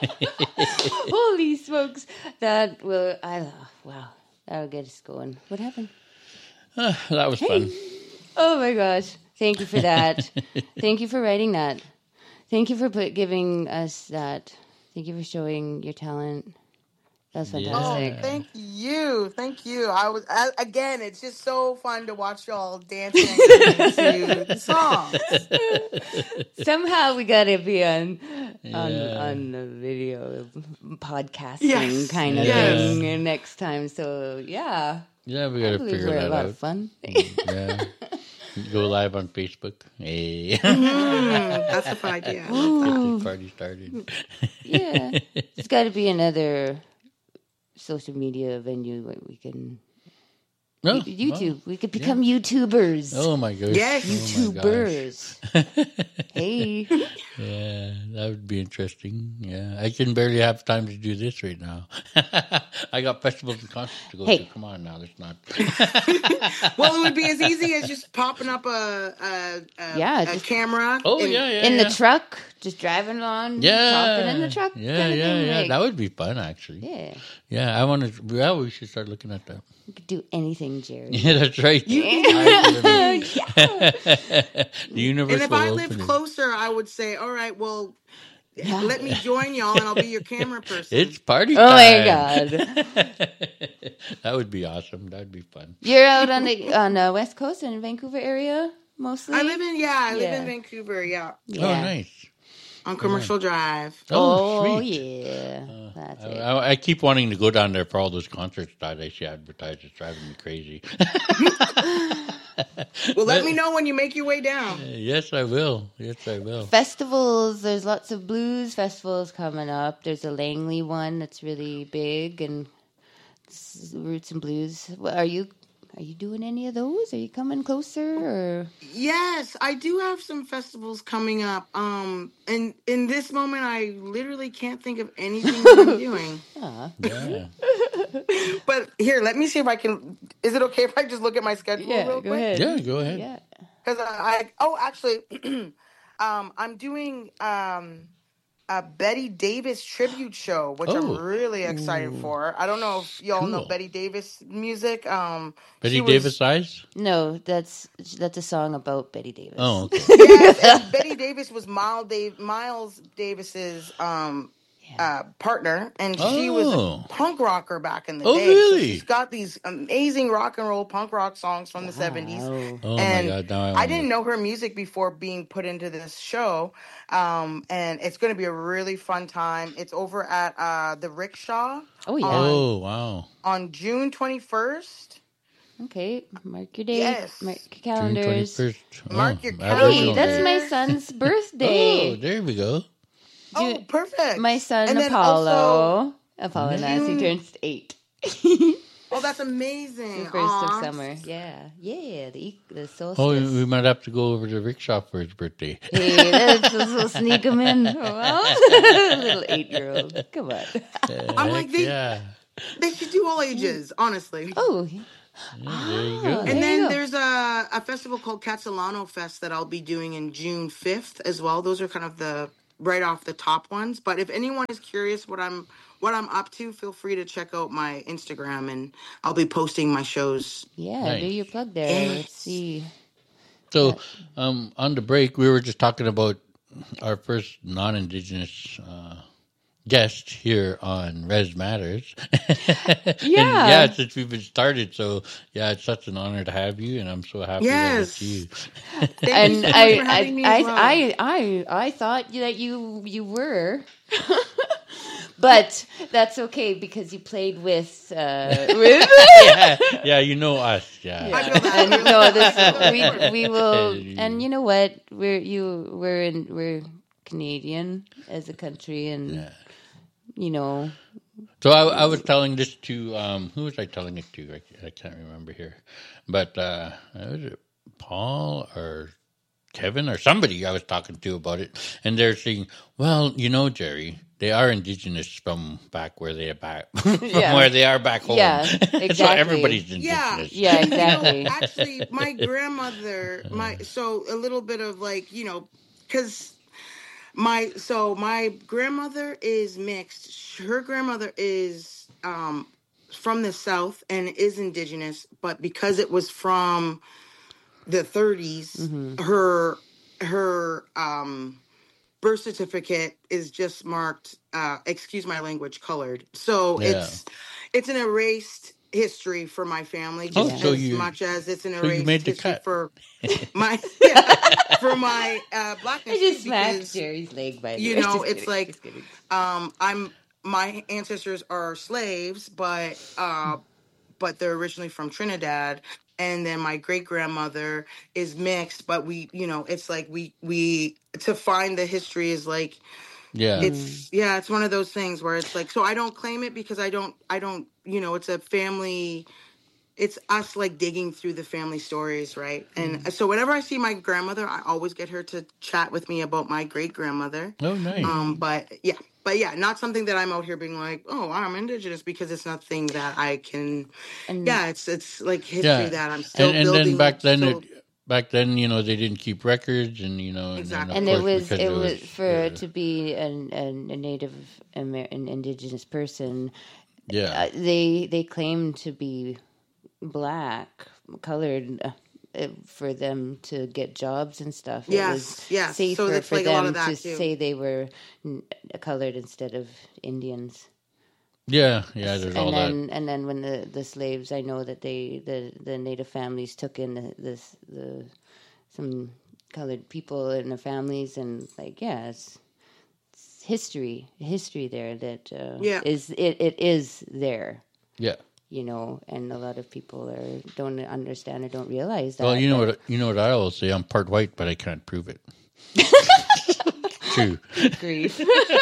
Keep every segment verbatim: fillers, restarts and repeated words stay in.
Holy smokes. That will, I, wow, that'll get us going. What happened? Uh, that was fun. Oh my gosh. Thank you for that. Thank you for writing that. Thank you for put, giving us that. Thank you for showing your talent. That's fantastic. Oh, thank you. Thank you. I was, I, again, it's just so fun to watch y'all dancing to the songs. Somehow we gotta be on on Yeah. on the video podcasting Yes. kind of Yes. thing next time. So yeah, Yeah, we I got to believe figure we're a that lot out. of fun. Yeah. Go live on Facebook. Hey. Mm, that's a fun idea. I love that. Ooh, Party started. yeah, it's got to be another social media venue where we can No, YouTube. We could become YouTubers. Oh my gosh. Yes. Oh my gosh. YouTubers. Hey. Yeah, that would be interesting. Yeah, I can barely have time to do this right now. I got festivals and concerts to go Hey. to. Come on now, let's not. Well, it would be as easy as just popping up a a, a, Yeah, a just- camera. Oh and- yeah, yeah. In yeah. the truck, just driving along, Yeah, talking in the truck. Yeah, kind of yeah, thing, yeah. like- That would be fun, actually. yeah. Yeah, I want to. Well, we should start looking at that. You could do anything, Jerry. Yeah, that's right. the universe And if will I open lived it. closer, I would say, all right, well, Yeah. let me join y'all and I'll be your camera person. It's party Oh time. my God. That would be awesome. That would be fun. You're out on the on the West Coast in the Vancouver area mostly? I live in, yeah, I live Yeah. in Vancouver, yeah, Yeah. Oh, nice. on Commercial Drive. Oh, Oh, sweet. yeah. That's I, it. I, I keep wanting to go down there for all those concerts that I see advertised. It's driving me crazy. Well, let me know when you make your way down. Yes, I will. Yes, I will. Festivals, there's lots of blues festivals coming up. There's a Langley one that's really big, and s- Roots and Blues. Well, Are you are you doing any of those? Are you coming closer? Or Yes, I do have some festivals coming up. Um, and in this moment, I literally can't think of anything that I'm doing. ah, Yeah. But here, let me see if I can. Is it okay if I just look at my schedule yeah, real go quick? ahead. Yeah, go ahead. Yeah. Because I, I, oh, actually, um, I'm doing um a Betty Davis tribute show, which Oh. I'm really excited for. I don't know if y'all know Cool. Betty Davis music. Um, Betty she was- Davis eyes? No, that's that's a song about Betty Davis. Oh, okay. Yes, and Betty Davis was Miles, Dave, Miles Davis's um, uh, partner, and she was Oh. a punk rocker back in the Oh, day. really? So she's got these amazing rock and roll punk rock songs from the seventies. Wow. Oh, And my God. Now I, I wanna- didn't know her music before being put into this show, um, and it's going to be a really fun time. It's over at uh, the Rickshaw Oh yeah. Oh, wow. on June twenty-first. Okay, mark your date. Yes. Mark your June calendars. twenty-first. Mark Oh, your that Hey, original that's day. my son's Oh, birthday. there we go. Oh, Ju- perfect. My son And then Apollo. also- Apollo June- Nancy turns eight. Oh, that's amazing. The first Aw. of summer. Yeah. Yeah. The e- the solstice. Oh, we we might have to go over to the rickshaw for his birthday. Hey, let's, let's sneak him in. Well, little eight-year-old. Come on. I'm like, Heck they- yeah. They should do all ages, honestly. Oh, Yeah, there you Ah. go. There And you then go. there's a, a festival called Catalano Fest that I'll be doing in June fifth as well. Those are kind of the right off the top ones. But if anyone is curious what I'm what I'm up to, feel free to check out my Instagram and I'll be posting my shows. yeah. Nice. Do your plug there. Yes. Let's see. So, um, on the break, we were just talking about our first non-Indigenous uh, guest here on Res Matters. And, Yeah. yeah, since we've been started. So, yeah, it's such an honor to have you, and I'm so happy that Yes. it's you. Thank And you so much I, for having me I, as well. I, I, I thought that you, you were, but that's okay because you played with, uh, with. yeah, yeah, you know us. Yeah. I feel that. And no, this we we will, Hey. and you know what? We're you we're in we're Canadian as a country, and Yeah. you know, So I, I was telling this to um, who was I telling it to? I, I can't remember here, but uh, was it Paul or Kevin or somebody I was talking to about it, and they're saying, "Well, you know, Jerry, they are Indigenous from back where they are back from Yeah. where they are back home. Yeah, so exactly. everybody's Yeah. Indigenous. yeah, You know, exactly. actually, my grandmother, my so a little bit of like, you know, because My so my grandmother is mixed. Her grandmother is um from the South and is indigenous, but because it was from the thirties, Mm-hmm. her her um birth certificate is just marked uh excuse my language, colored. So Yeah. it's it's an erased history for my family, Oh, just Yeah. so as you much as it's an so you erased made the history cut. for my yeah, for my uh I blackness too, just smacked because Jerry's leg, by the you way. know Just it's kidding. like Just kidding. um I'm my ancestors are slaves, but uh but they're originally from Trinidad. And then my great grandmother is mixed, but we, you know, it's like we we to find the history is like Yeah. Mm. it's yeah, it's one of those things where it's like, so I don't claim it because I don't I don't, you know, it's a family, it's us like digging through the family stories, right? And Mm. so whenever I see my grandmother, I always get her to chat with me about my great grandmother. Oh, nice. Um, Mm. but yeah, but yeah, not something that I'm out here being like, oh, I'm indigenous, because it's nothing that I can. And Yeah, it's it's like history Yeah. that I'm And still and then building. back then Still it back then, you know, they didn't keep records, and you know, and then of exactly. and it course was because it it was was for uh, to be an, an a Native Amer- an indigenous person. yeah. Uh, they they claim to be black, colored, uh, uh, for them to get jobs and stuff. It was Yes, yes. So safer it's for like a lot of them to that too. say they were n- colored instead of Indians. Yeah, yeah, there's all And that. then and then when the, the slaves, I know that they the, the native families took in the, this the some colored people in their families, and like yeah, it's, it's history history there that uh, Yeah. is it, it is there. Yeah. You know, and a lot of people are don't understand or don't realize that. Well, you know but- what you know what I always say. I'm part white, but I can't prove it. True. grief.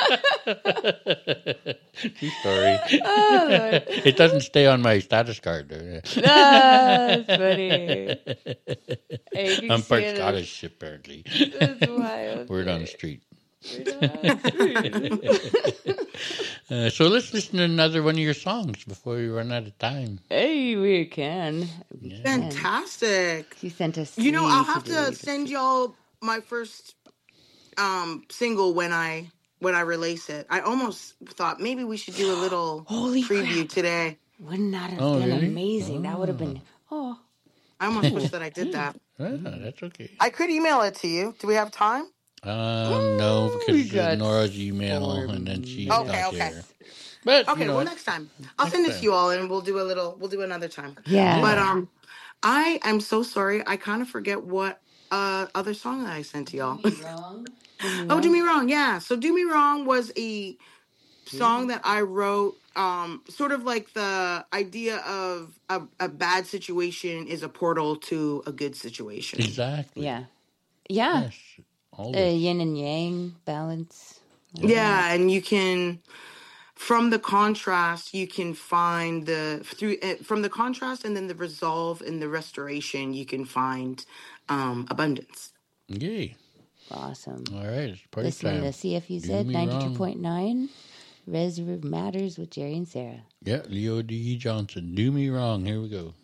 True story. Oh, Lord. It doesn't stay on my status card. Ah, that's funny. Hey, you can I'm see part it. Scottish, apparently. That's wild. Word on the street. Word on the street. Uh, so let's listen to another one of your songs before we run out of time. Hey, we can. We Yeah. can. Fantastic. She sent us. You know, three I'll have today. to send y'all my first um single when I when I release it. I almost thought maybe we should do a little Holy preview crap. today. Wouldn't that have Oh, been really? amazing? That would have been. Oh, I almost wish that I did that. Ah, that's okay. I could email it to you. Do we have time? Um, no, we because got uh, Nora's email, four and then she's Okay, not okay. here. But Okay, you know, well what? next time. I'll Next send it time. to you all and we'll do a little we'll do another time. yeah. But um I am so sorry. I kind of forget what uh other song that I sent to y'all. Wrong. Oh, Do Me Wrong. Yeah. So Do Me Wrong was a song that I wrote, um, sort of like the idea of a, a bad situation is a portal to a good situation. Exactly. Yeah. Yeah. Yes. Uh, Always. yin and yang balance. Yeah, and you can, from the contrast, you can find the through uh, from the contrast, and then the resolve and the restoration, you can find um, abundance. Yay. Awesome. All right. It's party Listening time. to C F U Do Z me ninety two wrong. point nine. Res Matters with Jerry and Sarah. Yeah, Leo D. Johnson. Do me wrong. Here we go.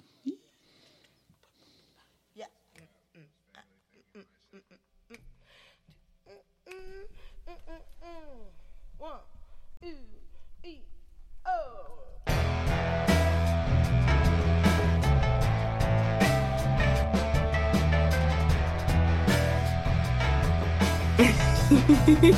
Yeah. One, two, three, oh.